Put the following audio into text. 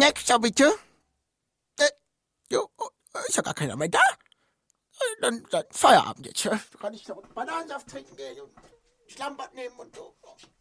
nächster bitte. Jo, ist ja gar keiner mehr da. Dann Feierabend jetzt. Kann ich noch Bananensaft trinken gehen und Schlammbad nehmen und so.